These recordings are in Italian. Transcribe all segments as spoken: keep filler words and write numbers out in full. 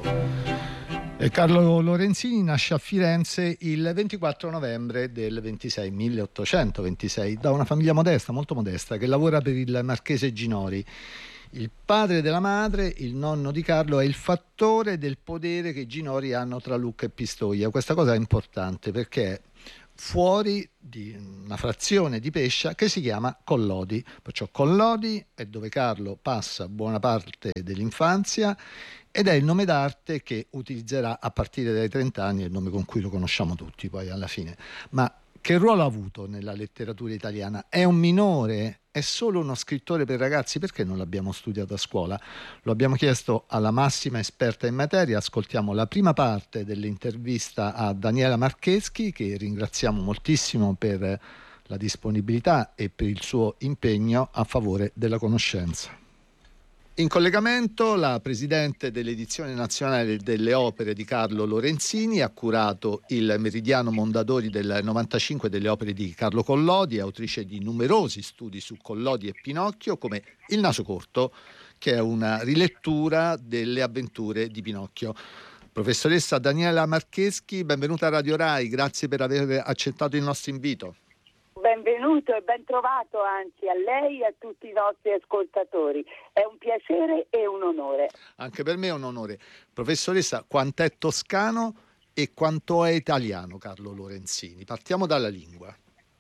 E Carlo Lorenzini nasce a Firenze il ventiquattro novembre del ventisei, milleottocentoventisei, da una famiglia modesta, molto modesta, che lavora per il marchese Ginori. Il padre della madre, il nonno di Carlo, è il fattore del potere che i Ginori hanno tra Lucca e Pistoia. Questa cosa è importante perché fuori di una frazione di Pescia che si chiama Collodi. Perciò Collodi è dove Carlo passa buona parte dell'infanzia ed è il nome d'arte che utilizzerà a partire dai trenta anni, il nome con cui lo conosciamo tutti poi alla fine. Ma che ruolo ha avuto nella letteratura italiana? È un minore? È solo uno scrittore per ragazzi? Perché non l'abbiamo studiato a scuola? Lo abbiamo chiesto alla massima esperta in materia. Ascoltiamo la prima parte dell'intervista a Daniela Marcheschi, che ringraziamo moltissimo per la disponibilità e per il suo impegno a favore della conoscenza. In collegamento la presidente dell'edizione nazionale delle opere di Carlo Lorenzini, ha curato il Meridiano Mondadori del novantacinque delle opere di Carlo Collodi, è autrice di numerosi studi su Collodi e Pinocchio, come Il naso corto, che è una rilettura delle avventure di Pinocchio. Professoressa Daniela Marcheschi, benvenuta a Radio Rai, grazie per aver accettato il nostro invito. Benvenuto e ben trovato anzi a lei e a tutti i nostri ascoltatori. È un piacere e un onore. Anche per me è un onore. Professoressa, quant'è toscano e quanto è italiano Carlo Lorenzini? Partiamo dalla lingua.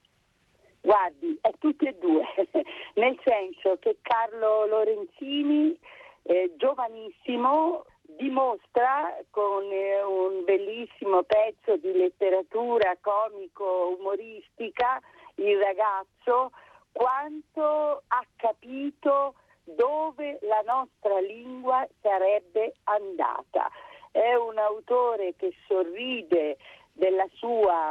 Guardi, è tutti e due, nel senso che Carlo Lorenzini, eh, giovanissimo, dimostra con eh, un bellissimo pezzo di letteratura comico-umoristica, il ragazzo, quanto ha capito dove la nostra lingua sarebbe andata. È un autore che sorride della sua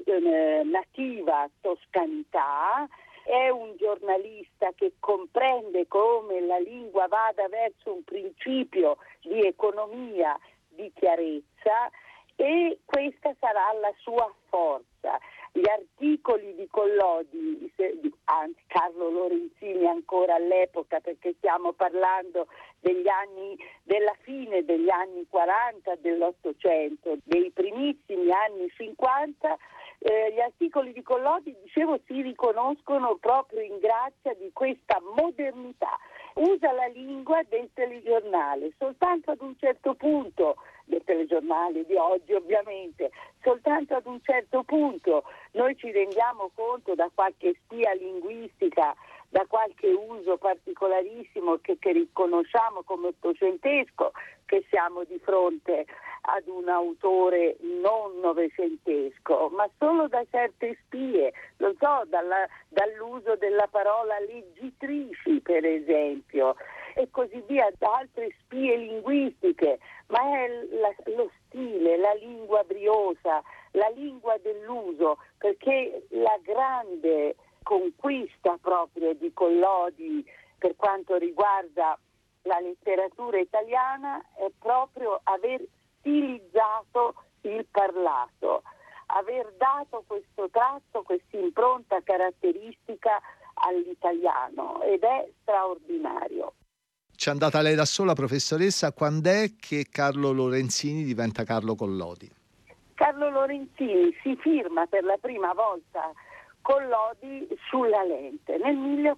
eh, nativa toscanità, è un giornalista che comprende come la lingua vada verso un principio di economia, di chiarezza, e questa sarà la sua forza. Gli articoli di Collodi, anzi Carlo Lorenzini ancora all'epoca, perché stiamo parlando degli anni, della fine degli anni quaranta dell'Ottocento, dei primissimi anni cinquanta, eh, gli articoli di Collodi, dicevo, si riconoscono proprio in grazia di questa modernità. Usa la lingua del telegiornale, soltanto ad un certo punto, del telegiornale di oggi ovviamente, soltanto ad un certo punto noi ci rendiamo conto da qualche spia linguistica, da qualche uso particolarissimo che, che riconosciamo come ottocentesco, che siamo di fronte ad un autore non novecentesco, ma solo da certe spie, non so, dalla, dall'uso della parola leggitrici per esempio, e così via, da altre spie linguistiche, ma è la, lo stile, la lingua briosa, la lingua dell'uso, perché la grande conquista proprio di Collodi per quanto riguarda la letteratura italiana è proprio aver stilizzato il parlato, aver dato questo tratto, questa impronta caratteristica all'italiano, ed è straordinario. C'è andata lei da sola, professoressa. Quando è che Carlo Lorenzini diventa Carlo Collodi? Carlo Lorenzini si firma per la prima volta Collodi sulla lente nel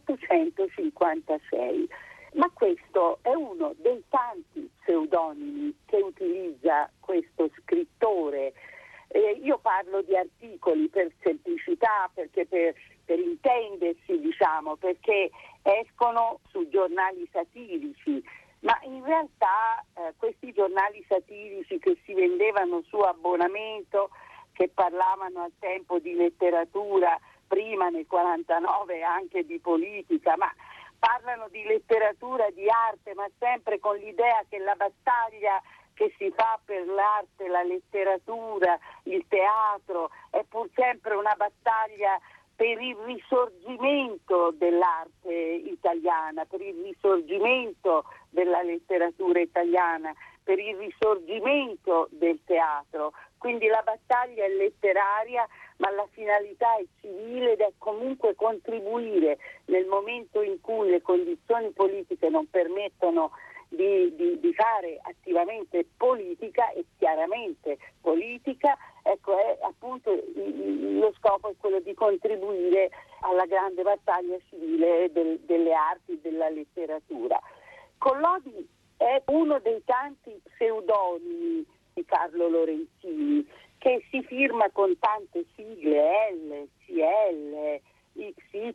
milleottocentocinquantasei, ma questo è uno dei tanti pseudonimi che utilizza questo scrittore. Eh, io parlo di articoli per semplicità, perché per, per intendersi, diciamo, perché escono su giornali satirici, ma in realtà eh, questi giornali satirici che si vendevano su abbonamento, che parlavano al tempo di letteratura, prima nel quarantanove anche di politica, ma parlano di letteratura, di arte, ma sempre con l'idea che la battaglia che si fa per l'arte, la letteratura, il teatro, è pur sempre una battaglia per il risorgimento dell'arte italiana, per il risorgimento della letteratura italiana, per il risorgimento del teatro. Quindi la battaglia è letteraria, ma la finalità è civile ed è comunque contribuire, nel momento in cui le condizioni politiche non permettono di, di, di fare attivamente politica e chiaramente politica, ecco, è appunto lo scopo è quello di contribuire alla grande battaglia civile del, delle arti e della letteratura. Collodi è uno dei tanti pseudonimi di Carlo Lorenzini, che si firma con tante sigle, L, C L, X Y,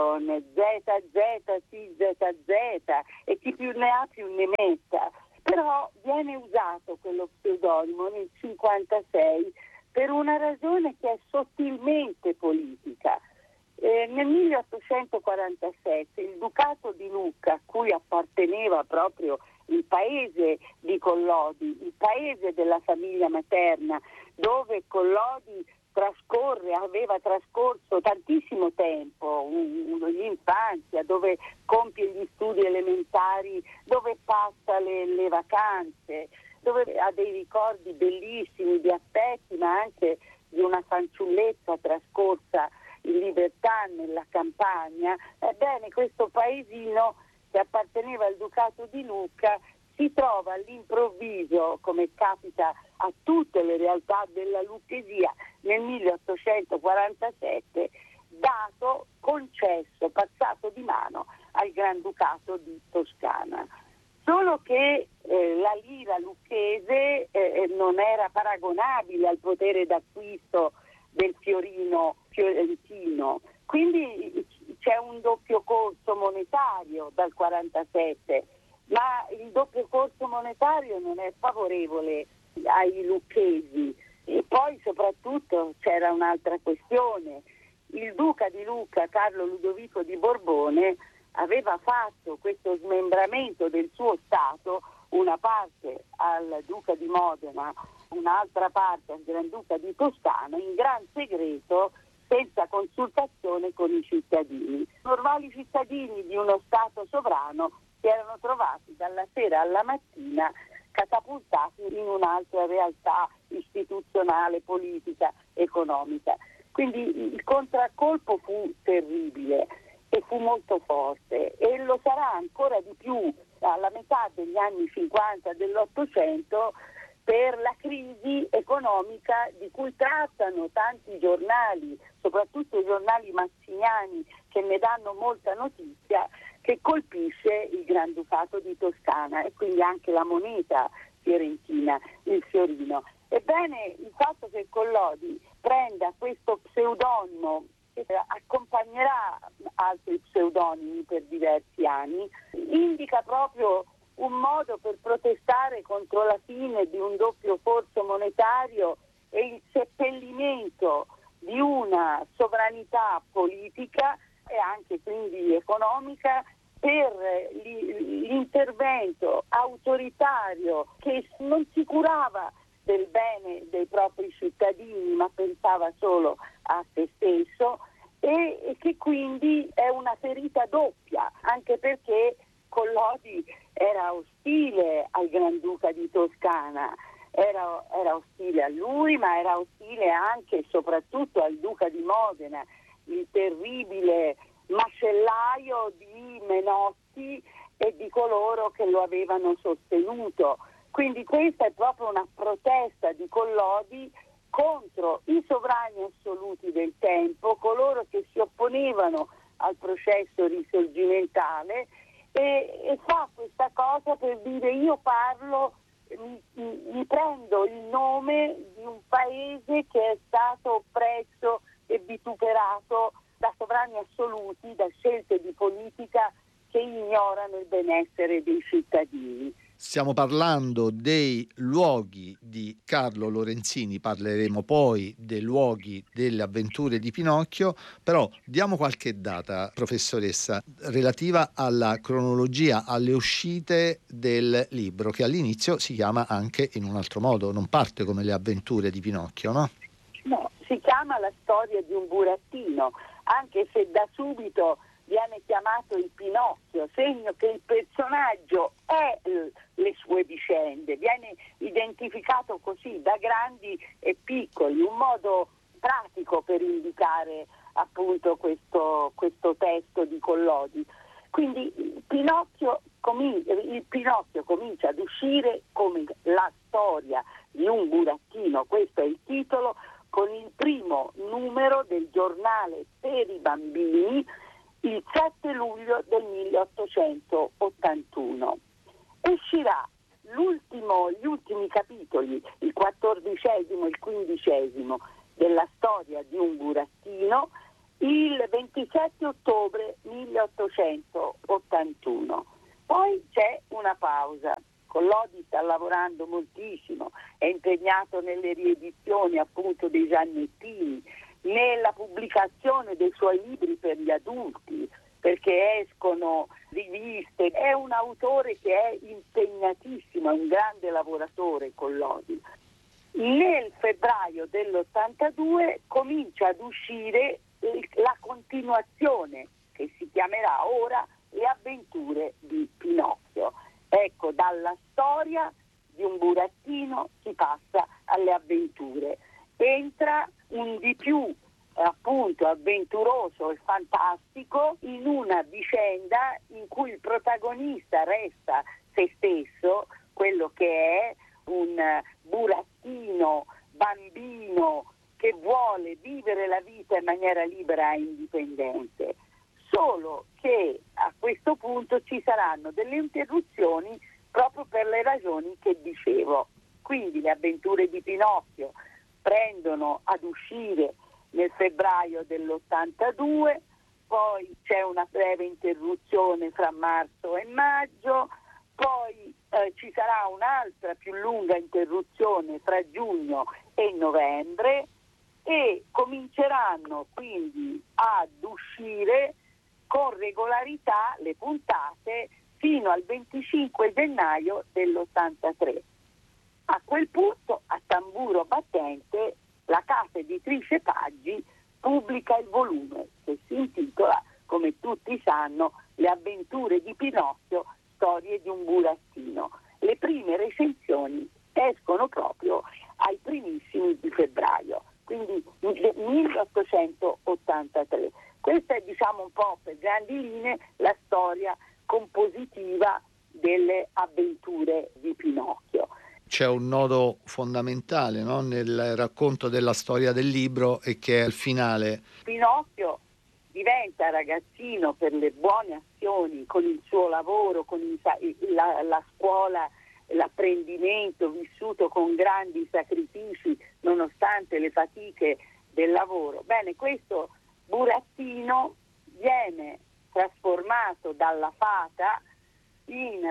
Z Z, C Z Z, e chi più ne ha più ne metta. Però viene usato quello pseudonimo nel cinquantasei per una ragione che è sottilmente politica. Eh, nel milleottocentoquarantasette il Ducato di Lucca, a cui apparteneva proprio il paese di Collodi, il paese della famiglia materna, dove Collodi trascorre, aveva trascorso tantissimo tempo, l'infanzia, dove compie gli studi elementari, dove passa le, le vacanze, dove ha dei ricordi bellissimi di affetti, ma anche di una fanciullezza trascorsa in libertà nella campagna. Ebbene, questo paesino che apparteneva al Ducato di Lucca si trova all'improvviso, come capita a tutte le realtà della Lucchesia, nel milleottocentoquarantasette, dato, concesso, passato di mano al Granducato di Toscana. Solo che eh, la lira lucchese eh, non era paragonabile al potere d'acquisto del fiorino fiorentino, quindi c'è un doppio corso monetario dal quarantasette, ma il doppio corso monetario non è favorevole ai lucchesi. E poi soprattutto c'era un'altra questione: il duca di Lucca, Carlo Ludovico di Borbone, aveva fatto questo smembramento del suo stato, una parte al duca di Modena, un'altra parte al Granduca di Toscana, in gran segreto, senza consultazione con i cittadini. Normali cittadini di uno stato sovrano si erano trovati dalla sera alla mattina catapultati in un'altra realtà istituzionale, politica, economica. Quindi il contraccolpo fu terribile e fu molto forte, e lo sarà ancora di più alla metà degli anni cinquanta dell'Ottocento, per la crisi economica di cui trattano tanti giornali, soprattutto i giornali mazziniani, che ne danno molta notizia, che colpisce il Granducato di Toscana e quindi anche la moneta fiorentina, il fiorino. Ebbene, il fatto che Collodi prenda questo pseudonimo, che accompagnerà altri pseudonimi per diversi anni, indica proprio un modo per protestare contro la fine di un doppio corso monetario e il seppellimento di una sovranità politica e anche quindi economica per l'intervento autoritario che non si curava del bene dei propri cittadini ma pensava solo a se stesso, e, e che quindi è una ferita doppia, anche perché Collodi era ostile al Granduca di Toscana, era, era ostile a lui, ma era ostile anche e soprattutto al Duca di Modena, il terribile macellaio di Menotti e di coloro che lo avevano sostenuto. Quindi questa è proprio una protesta di Collodi contro i sovrani assoluti del tempo, coloro che si opponevano al processo risorgimentale, e, e fa questa cosa per dire: io parlo, mi, mi prendo il nome di un paese che è stato oppresso e vituperato da sovrani assoluti, da scelte di politica che ignorano il benessere dei cittadini. Stiamo parlando dei luoghi di Carlo Lorenzini, parleremo poi dei luoghi delle avventure di Pinocchio, però diamo qualche data, professoressa, relativa alla cronologia, alle uscite del libro, che all'inizio si chiama anche in un altro modo, non parte come le avventure di Pinocchio, no? No, si chiama La storia di un burattino, anche se da subito viene chiamato il Pinocchio, segno che il personaggio è le sue vicende, viene identificato così da grandi e piccoli, un modo pratico per indicare appunto questo, questo testo di Collodi. Quindi il Pinocchio, comin- il Pinocchio comincia ad uscire come la storia di un burattino, questo è il titolo, con il primo numero del giornale per i bambini il sette luglio del milleottocentottantuno. Uscirà l'ultimo, gli ultimi capitoli, il quattordicesimo e il quindicesimo della storia di un burattino, il ventisette ottobre milleottocentottantuno. Poi c'è una pausa. Collodi sta lavorando moltissimo, è impegnato nelle riedizioni appunto dei Giannettini, nella pubblicazione dei suoi libri per gli adulti, perché escono riviste. È un autore che è impegnatissimo, è un grande lavoratore, Collodi. Nel febbraio dell'ottantadue comincia ad uscire la continuazione, che si chiamerà ora Le avventure di Pinocchio. Ecco, dalla storia di un burattino si passa alle avventure. Entra un di più appunto avventuroso e fantastico in una vicenda in cui il protagonista resta se stesso, quello che è un burattino bambino che vuole vivere la vita in maniera libera e indipendente. Solo che a questo punto ci saranno delle interruzioni proprio per le ragioni che dicevo. Quindi le avventure di Pinocchio prendono ad uscire nel febbraio dell'ottantadue, poi c'è una breve interruzione fra marzo e maggio, poi eh, ci sarà un'altra più lunga interruzione fra giugno e novembre e cominceranno quindi ad uscire con regolarità le puntate fino al venticinque gennaio dell'ottantatré. A quel punto, a tamburo battente, la casa editrice Paggi pubblica il volume che si intitola, come tutti sanno, Le avventure di Pinocchio, storie di un burattino. Le prime recensioni escono proprio ai primissimi di febbraio, quindi milleottocentottantatré. Questa è, diciamo, un po' per grandi linee la storia compositiva delle avventure di Pinocchio. C'è un nodo fondamentale, no, nel racconto della storia del libro e che è il finale. Pinocchio diventa ragazzino per le buone azioni, con il suo lavoro, con il, la, la scuola, l'apprendimento vissuto con grandi sacrifici nonostante le fatiche del lavoro. Bene, questo burattino viene trasformato dalla fata in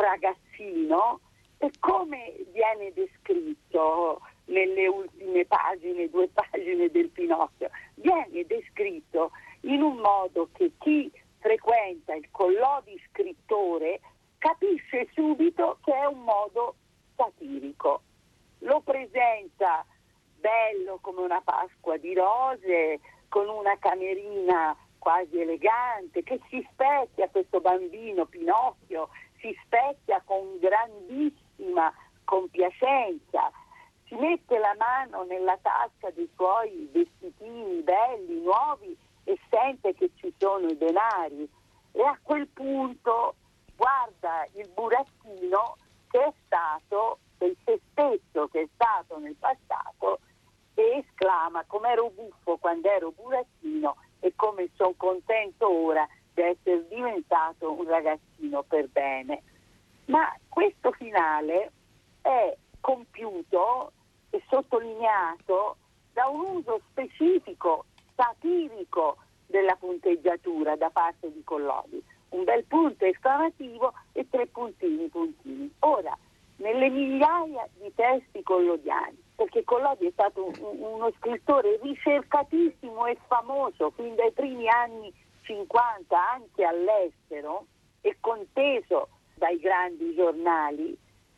ragazzino e come viene descritto nelle ultime pagine, due pagine del Pinocchio, viene descritto in un modo che chi frequenta il Collodi scrittore capisce subito che è un modo satirico. Lo presenta bello come una Pasqua di rose, con una camerina quasi elegante, che si specchia, questo bambino Pinocchio, si specchia con grandissima compiacenza, si mette la mano nella tasca dei suoi vestitini belli, nuovi, e sente che ci sono i denari. E a quel punto guarda il burattino che è stato, del se stesso che è stato nel passato, e esclama: com'ero buffo quando ero burattino e come sono contento ora di essere diventato un ragazzino per bene. Ma questo finale è compiuto e sottolineato da un uso specifico, satirico della punteggiatura da parte di Collodi. Un bel punto esclamativo e tre puntini puntini. Ora, nelle migliaia di testi collodiani, perché Collodi è stato un, uno scrittore ricercatissimo e famoso fin dai primi anni cinquanta anche all'estero e conteso dai grandi giornali,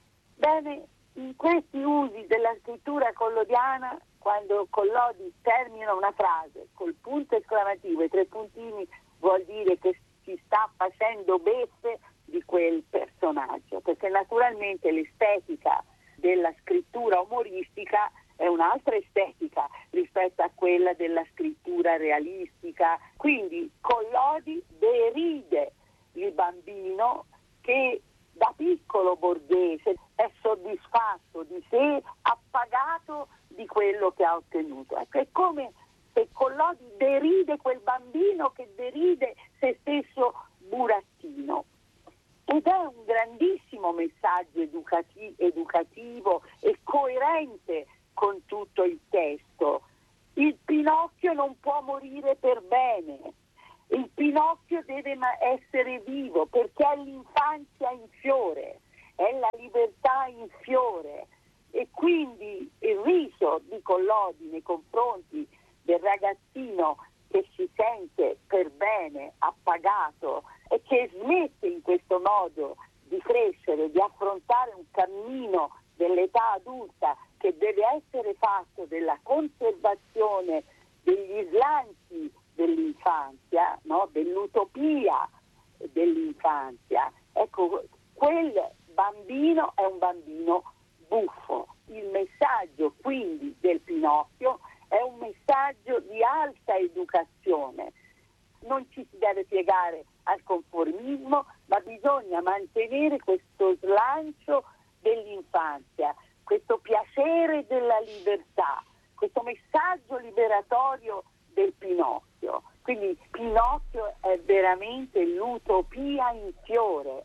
bene, in questi usi della scrittura collodiana, quando Collodi termina una frase col punto esclamativo e tre puntini, vuol dire che si sta facendo beffe di quel personaggio, perché naturalmente l'estetica della scrittura umoristica è un'altra estetica rispetto a quella della scrittura realistica. Quindi Collodi deride il bambino che da piccolo borghese è soddisfatto di sé, appagato di quello che ha ottenuto. Ecco, è come se Collodi deride quel bambino che deride se stesso burattino. Ed è un grandissimo messaggio educati- educativo e coerente con tutto il testo. Il Pinocchio non può morire per bene, il Pinocchio deve ma- essere vivo perché è l'infanzia in fiore, è la libertà in fiore, e quindi il riso di Collodi nei confronti del ragazzino che si sente per bene, appagato e che smette in questo modo di crescere, di affrontare un cammino dell'età adulta che deve essere fatto della conservazione degli slanci dell'infanzia, no? Dell'utopia dell'infanzia. Ecco, quel bambino è un bambino buffo. Il messaggio quindi del Pinocchio è un messaggio di alta educazione. Non ci si deve piegare al conformismo, ma bisogna mantenere questo slancio dell'infanzia, questo piacere della libertà, questo messaggio liberatorio del Pinocchio. Quindi Pinocchio è veramente l'utopia in fiore.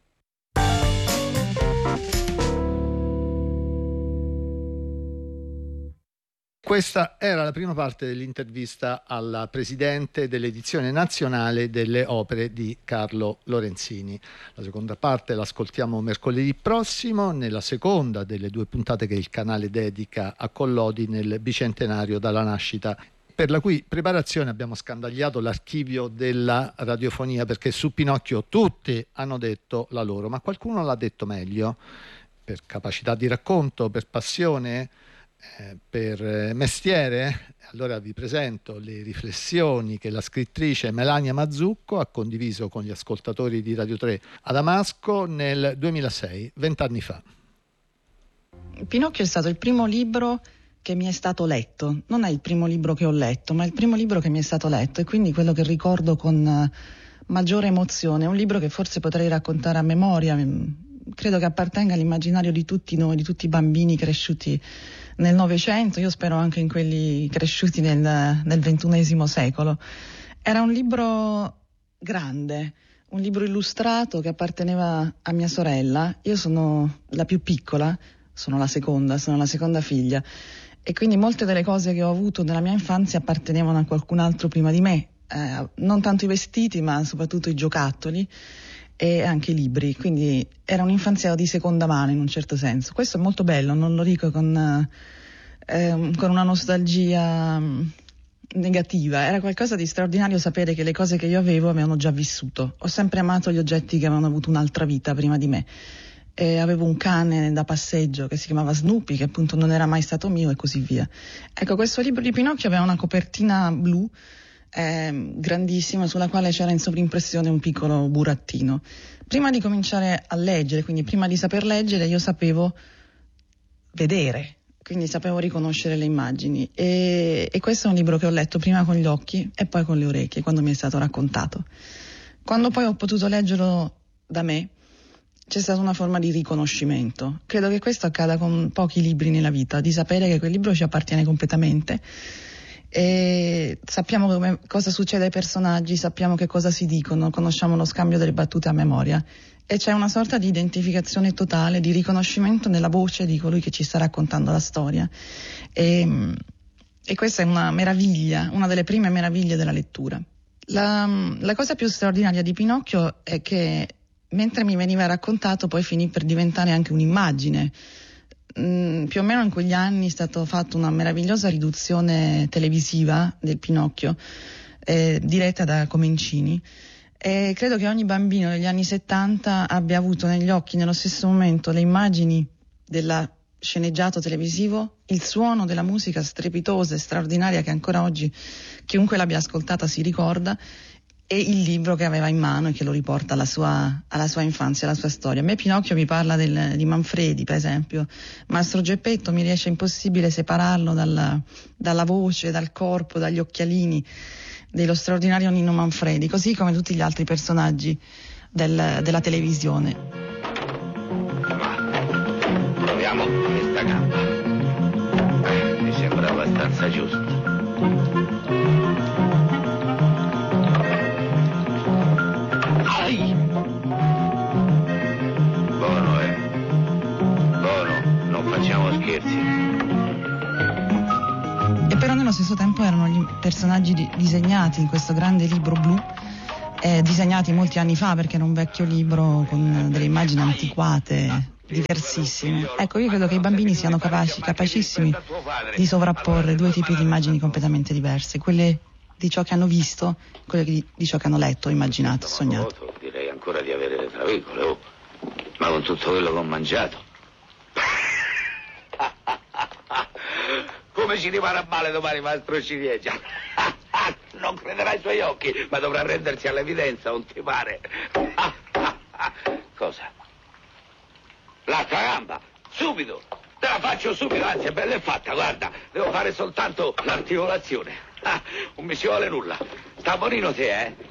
Questa era la prima parte dell'intervista alla presidente dell'edizione nazionale delle opere di Carlo Lorenzini. La seconda parte l'ascoltiamo mercoledì prossimo, nella seconda delle due puntate che il canale dedica a Collodi nel bicentenario dalla nascita, per la cui preparazione abbiamo scandagliato l'archivio della radiofonia, perché su Pinocchio tutti hanno detto la loro, ma qualcuno l'ha detto meglio, per capacità di racconto, per passione, Eh, per mestiere. Allora vi presento le riflessioni che la scrittrice Melania Mazzucco ha condiviso con gli ascoltatori di Radio tre a Damasco nel duemilasei, vent'anni fa. Pinocchio è stato il primo libro che mi è stato letto, non è il primo libro che ho letto, ma è il primo libro che mi è stato letto, e quindi quello che ricordo con maggiore emozione. È un libro che forse potrei raccontare a memoria, credo che appartenga all'immaginario di tutti noi, di tutti i bambini cresciuti nel Novecento, io spero anche in quelli cresciuti nel, nel ventunesimo secolo. Era un libro grande, un libro illustrato che apparteneva a mia sorella. Io sono la più piccola, sono la seconda, sono la seconda figlia, e quindi molte delle cose che ho avuto nella mia infanzia appartenevano a qualcun altro prima di me, eh, non tanto i vestiti ma soprattutto i giocattoli e anche i libri, quindi era un'infanzia di seconda mano in un certo senso. Questo è molto bello, non lo dico con, eh, con una nostalgia negativa, era qualcosa di straordinario sapere che le cose che io avevo avevano già vissuto. Ho sempre amato gli oggetti che avevano avuto un'altra vita prima di me. E avevo un cane da passeggio che si chiamava Snoopy, che appunto non era mai stato mio, e così via. Ecco, questo libro di Pinocchio aveva una copertina blu Eh, grandissima, sulla quale c'era in sovrimpressione un piccolo burattino. Prima di cominciare a leggere, quindi prima di saper leggere, io sapevo vedere, quindi sapevo riconoscere le immagini, e, e questo è un libro che ho letto prima con gli occhi e poi con le orecchie quando mi è stato raccontato. Quando poi ho potuto leggerlo da me, c'è stata una forma di riconoscimento. Credo che questo accada con pochi libri nella vita, di sapere che quel libro ci appartiene completamente. E sappiamo come, cosa succede ai personaggi, sappiamo che cosa si dicono, conosciamo lo scambio delle battute a memoria, e c'è una sorta di identificazione totale, di riconoscimento nella voce di colui che ci sta raccontando la storia, e, e questa è una meraviglia, una delle prime meraviglie della lettura. La, la cosa più straordinaria di Pinocchio è che mentre mi veniva raccontato poi finì per diventare anche un'immagine. Mm, più o meno in quegli anni è stata fatta una meravigliosa riduzione televisiva del Pinocchio, eh, diretta da Comencini, e credo che ogni bambino degli anni settanta abbia avuto negli occhi nello stesso momento le immagini della sceneggiato televisivo, il suono della musica strepitosa e straordinaria che ancora oggi chiunque l'abbia ascoltata si ricorda, e il libro che aveva in mano e che lo riporta alla sua, alla sua infanzia, alla sua storia. A me Pinocchio mi parla del, di Manfredi, per esempio. Mastro Geppetto mi riesce impossibile separarlo dalla, dalla voce, dal corpo, dagli occhialini dello straordinario Nino Manfredi, così come tutti gli altri personaggi del, della televisione. Proviamo questa gamba. Eh, mi sembra abbastanza giusto. Ai! Buono, eh. Buono, non facciamo scherzi. E però nello stesso tempo erano gli personaggi di- disegnati in questo grande libro blu, eh, disegnati molti anni fa, perché era un vecchio libro con delle immagini antiquate, diversissime. Ecco, io credo che i bambini siano capaci, capacissimi di sovrapporre due tipi di immagini completamente diverse, quelle di ciò che hanno visto, quelle di, di ciò che hanno letto, immaginato, sognato. Direi ancora di avere le travicole, oh. Ma con tutto quello che ho mangiato. Come ci rimane male domani, mastro Ciliegia? Non crederà ai suoi occhi, ma dovrà rendersi all'evidenza, non ti pare? Cosa? L'altra gamba, subito! Te la faccio subito, anzi è bella e fatta, guarda, devo fare soltanto l'articolazione. Ah, non mi ci vuole nulla. Sta bonino te, eh?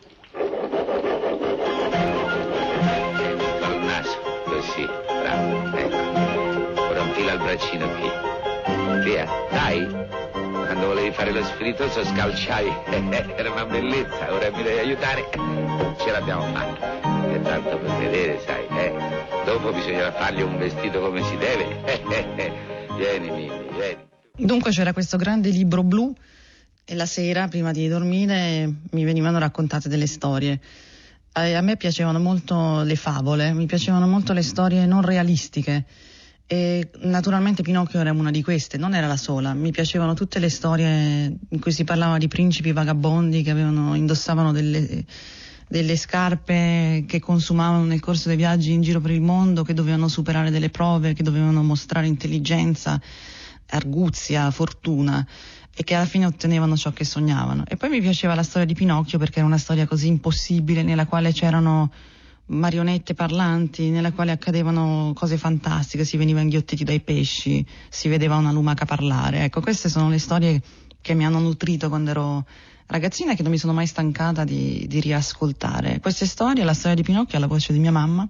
Col naso, così, bravo, ecco. Ora infila il braccino qui. Via, dai. Quando volevi fare lo spiritoso scalciavi. Era una bellezza, ora mi devi aiutare. Ce l'abbiamo fatta. E tanto per vedere, sai, eh. Dopo bisognerà fargli un vestito come si deve. Vieni, Mimmi, vieni. Dunque c'era questo grande libro blu e la sera, prima di dormire, mi venivano raccontate delle storie. A me piacevano molto le favole, mi piacevano molto le storie non realistiche. E naturalmente Pinocchio era una di queste, non era la sola. Mi piacevano tutte le storie in cui si parlava di principi vagabondi che avevano, indossavano delle, delle scarpe che consumavano nel corso dei viaggi in giro per il mondo, che dovevano superare delle prove, che dovevano mostrare intelligenza, arguzia, fortuna, e che alla fine ottenevano ciò che sognavano. E poi mi piaceva la storia di Pinocchio perché era una storia così impossibile, nella quale c'erano marionette parlanti, nella quale accadevano cose fantastiche, si veniva inghiottiti dai pesci, si vedeva una lumaca parlare. Ecco, queste sono le storie che mi hanno nutrito quando ero ragazzina e che non mi sono mai stancata di, di riascoltare. Queste storie, la storia di Pinocchio, alla voce di mia mamma,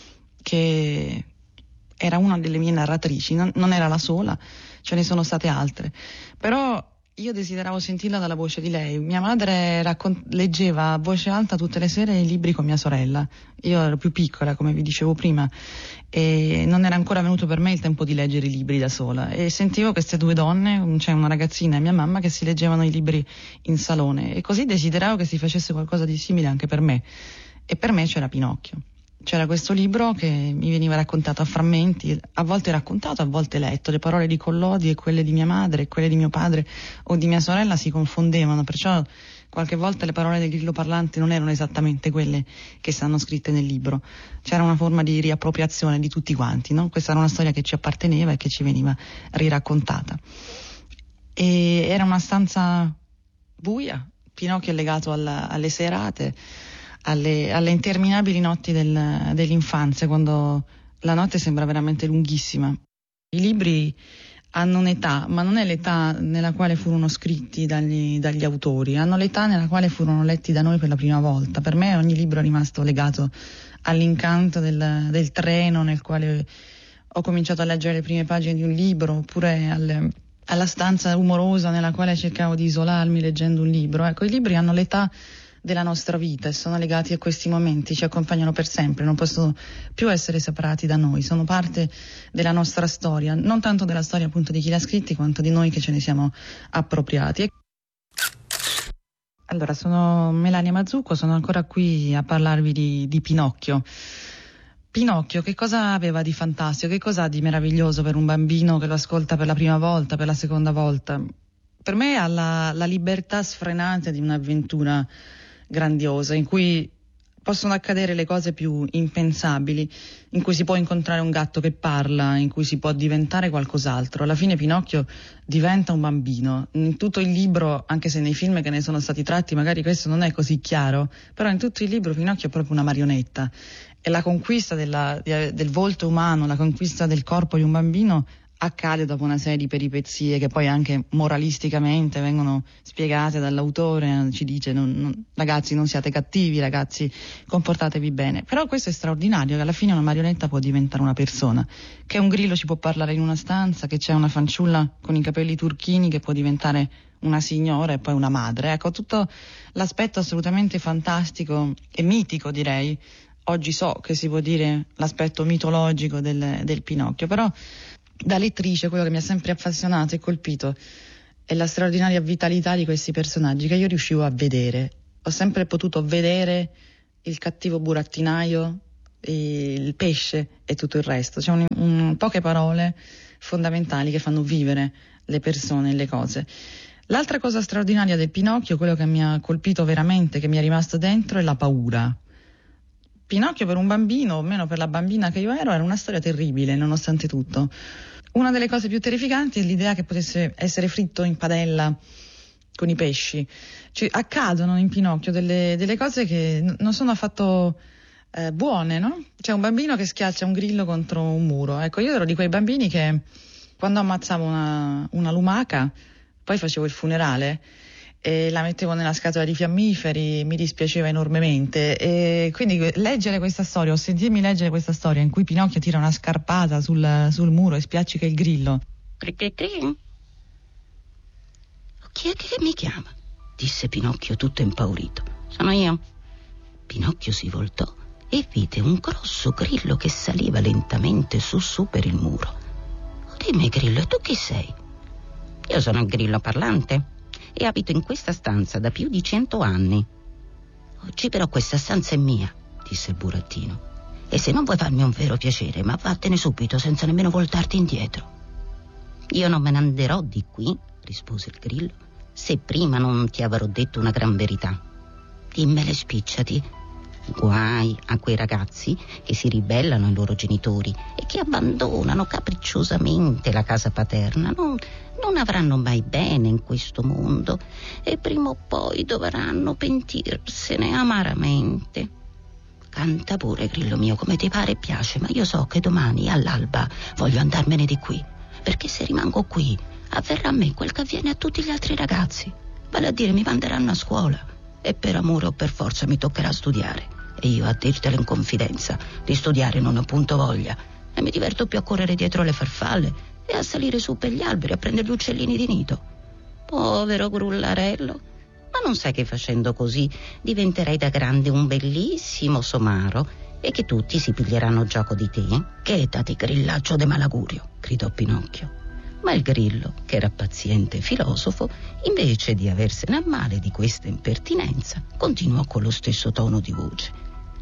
che era una delle mie narratrici, non, non era la sola, ce ne sono state altre, però io desideravo sentirla dalla voce di lei. Mia madre raccon- leggeva a voce alta tutte le sere i libri con mia sorella. Io ero più piccola, come vi dicevo prima, e non era ancora venuto per me il tempo di leggere i libri da sola. E sentivo queste due donne, cioè una ragazzina e mia mamma, che si leggevano i libri in salone. E così desideravo che si facesse qualcosa di simile anche per me. E per me c'era Pinocchio. C'era questo libro che mi veniva raccontato a frammenti, a volte raccontato, a volte letto. Le parole di Collodi e quelle di mia madre e quelle di mio padre o di mia sorella si confondevano, perciò qualche volta le parole del grillo parlante non erano esattamente quelle che stanno scritte nel libro. C'era una forma di riappropriazione di tutti quanti, no? Questa era una storia che ci apparteneva e che ci veniva riraccontata. E era una stanza buia. Pinocchio è legato alla, alle serate, Alle, alle interminabili notti del, dell'infanzia, quando la notte sembra veramente lunghissima. I libri hanno un'età, ma non è l'età nella quale furono scritti dagli, dagli autori, hanno l'età nella quale furono letti da noi per la prima volta. Per me ogni libro è rimasto legato all'incanto del, del treno nel quale ho cominciato a leggere le prime pagine di un libro, oppure al, alla stanza rumorosa nella quale cercavo di isolarmi leggendo un libro. Ecco, i libri hanno l'età della nostra vita e sono legati a questi momenti, ci accompagnano per sempre, non possono più essere separati da noi, sono parte della nostra storia, non tanto della storia appunto di chi l'ha scritti quanto di noi che ce ne siamo appropriati. Allora, sono Melania Mazzucco, sono ancora qui a parlarvi di, di Pinocchio. Pinocchio, che cosa aveva di fantastico, che cosa ha di meraviglioso per un bambino che lo ascolta per la prima volta, per la seconda volta? Per me ha la, la libertà sfrenata di un'avventura grandiosa, in cui possono accadere le cose più impensabili, in cui si può incontrare un gatto che parla, in cui si può diventare qualcos'altro. Alla fine Pinocchio diventa un bambino. In tutto il libro, anche se nei film che ne sono stati tratti magari questo non è così chiaro, però in tutto il libro Pinocchio è proprio una marionetta. E la conquista della, del volto umano, la conquista del corpo di un bambino accade dopo una serie di peripezie che poi anche moralisticamente vengono spiegate dall'autore, ci dice non, non, ragazzi non siate cattivi, ragazzi comportatevi bene. Però questo è straordinario, che alla fine una marionetta può diventare una persona, che un grillo ci può parlare in una stanza, che c'è una fanciulla con i capelli turchini che può diventare una signora e poi una madre. Ecco, tutto l'aspetto assolutamente fantastico e mitico, direi. Oggi so che si può dire l'aspetto mitologico del, del Pinocchio, però da lettrice quello che mi ha sempre appassionato e colpito è la straordinaria vitalità di questi personaggi che io riuscivo a vedere. Ho sempre potuto vedere il cattivo burattinaio, il pesce e tutto il resto. C'è un, un, poche parole fondamentali che fanno vivere le persone e le cose. L'altra cosa straordinaria del Pinocchio, quello che mi ha colpito veramente, che mi è rimasto dentro, è la paura. Pinocchio per un bambino, o meno per la bambina che io ero, era una storia terribile nonostante tutto. Una delle cose più terrificanti è l'idea che potesse essere fritto in padella con i pesci. Cioè, accadono in Pinocchio delle, delle cose che n- non sono affatto eh, buone, no? C'è un bambino che schiaccia un grillo contro un muro. Ecco, io ero di quei bambini che quando ammazzavo una, una lumaca, poi facevo il funerale e la mettevo nella scatola di fiammiferi, mi dispiaceva enormemente. E quindi leggere questa storia, o sentirmi leggere questa storia in cui Pinocchio tira una scarpata sul, sul muro e spiaccica il grillo. Cri cri cri. Chi è che mi chiama? Disse Pinocchio tutto impaurito. Sono io. Pinocchio si voltò e vide un grosso grillo che saliva lentamente su su per il muro. Dimmi, grillo, e tu chi sei? Io sono il grillo parlante e abito in questa stanza da più di cento anni. Oggi però questa stanza è mia, disse il burattino. E se non vuoi farmi un vero piacere, ma vattene subito senza nemmeno voltarti indietro. Io non me ne anderò di qui, rispose il grillo, se prima non ti avrò detto una gran verità. Dimmele, spicciati. Guai a quei ragazzi che si ribellano ai loro genitori e che abbandonano capricciosamente la casa paterna. Non, non avranno mai bene in questo mondo e prima o poi dovranno pentirsene amaramente. Canta pure, grillo mio, come ti pare e piace, ma io so che domani all'alba voglio andarmene di qui, perché se rimango qui avverrà a me quel che avviene a tutti gli altri ragazzi, vale a dire mi manderanno a scuola e per amore o per forza mi toccherà studiare. E io, a dirtelo in confidenza, di studiare non ho punto voglia e mi diverto più a correre dietro le farfalle e a salire su per gli alberi a prendere gli uccellini di nido. Povero grullarello, ma non sai che facendo così diventerai da grande un bellissimo somaro e che tutti si piglieranno gioco di te? Chetati, grillaccio de malagurio, gridò Pinocchio. Ma il grillo, che era paziente filosofo, invece di aversene a male di questa impertinenza, continuò con lo stesso tono di voce.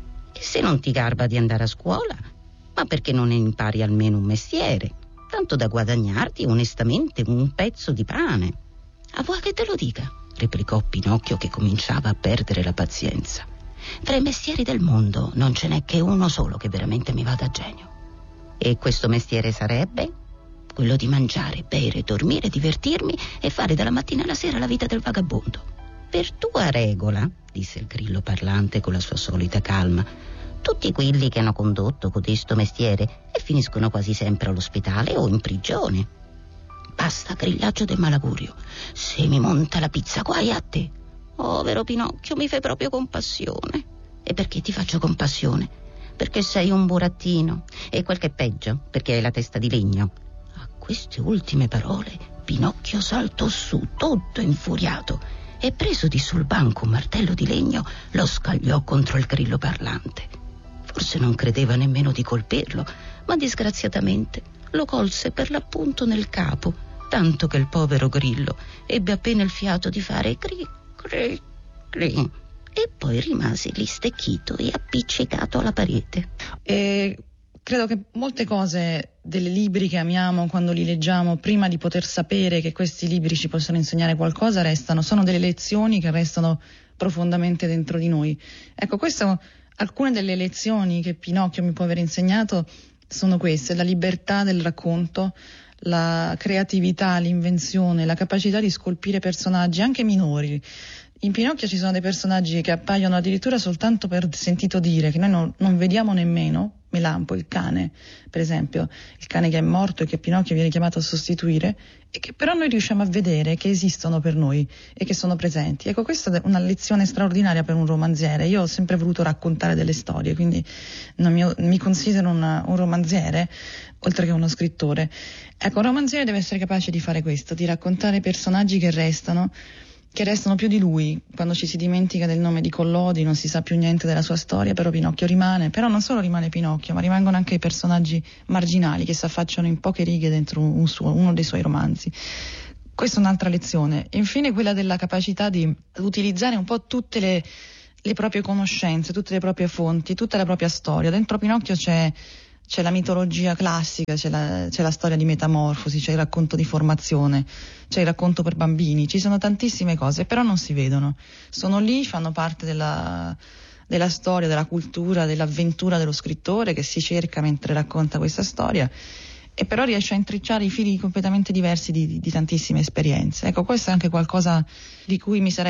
E se non ti garba di andare a scuola, ma perché non ne impari almeno un mestiere, tanto da guadagnarti onestamente un pezzo di pane? A vuoi che te lo dica? Replicò Pinocchio, che cominciava a perdere la pazienza. Tra i mestieri del mondo non ce n'è che uno solo che veramente mi vada a genio. E questo mestiere sarebbe? Quello di mangiare, bere, dormire, divertirmi e fare dalla mattina alla sera la vita del vagabondo. Per tua regola, disse il grillo parlante con la sua solita calma, tutti quelli che hanno condotto codesto mestiere e finiscono quasi sempre all'ospedale o in prigione. Basta, grillaggio del malagurio, se mi monta la pizza guai a te. Povero Pinocchio, mi fai proprio compassione. E perché ti faccio compassione? Perché sei un burattino e quel che è peggio, perché hai la testa di legno. A queste ultime parole Pinocchio saltò su tutto infuriato e presodi sul banco un martello di legno lo scagliò contro il grillo parlante. Forse non credeva nemmeno di colpirlo, ma disgraziatamente lo colse per l'appunto nel capo, tanto che il povero grillo ebbe appena il fiato di fare cri cri cri e poi rimase lì stecchito e appiccicato alla parete. E credo che molte cose dei libri che amiamo quando li leggiamo, prima di poter sapere che questi libri ci possono insegnare qualcosa, restano, sono delle lezioni che restano profondamente dentro di noi. Ecco, questo, alcune delle lezioni che Pinocchio mi può aver insegnato sono queste: la libertà del racconto, la creatività, l'invenzione, la capacità di scolpire personaggi anche minori. In Pinocchio ci sono dei personaggi che appaiono addirittura soltanto per sentito dire, che noi non, non vediamo nemmeno, Melampo, il cane, per esempio, il cane che è morto e che Pinocchio viene chiamato a sostituire, e che però noi riusciamo a vedere che esistono per noi e che sono presenti. Ecco, questa è una lezione straordinaria per un romanziere. Io ho sempre voluto raccontare delle storie, quindi non mi, mi considero una, un romanziere, oltre che uno scrittore. Ecco, un romanziere deve essere capace di fare questo, di raccontare personaggi che restano, che restano più di lui. Quando ci si dimentica del nome di Collodi non si sa più niente della sua storia, però Pinocchio rimane. Però non solo rimane Pinocchio, ma rimangono anche i personaggi marginali che si affacciano in poche righe dentro un suo, uno dei suoi romanzi. Questa è un'altra lezione. E infine quella della capacità di utilizzare un po' tutte le, le proprie conoscenze, tutte le proprie fonti, tutta la propria storia. Dentro Pinocchio c'è c'è la mitologia classica, c'è la, c'è la storia di metamorfosi, c'è il racconto di formazione, c'è il racconto per bambini, ci sono tantissime cose, però non si vedono. Sono lì, fanno parte della, della storia, della cultura, dell'avventura dello scrittore che si cerca mentre racconta questa storia, e però riesce a intrecciare i fili completamente diversi di, di, di tantissime esperienze. Ecco, questo è anche qualcosa di cui mi sarei